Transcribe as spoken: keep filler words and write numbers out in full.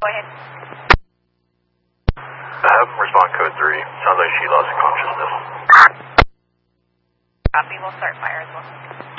Go ahead. Uh, respond code three. Sounds like she lost consciousness. Copy. We'll start fire as well.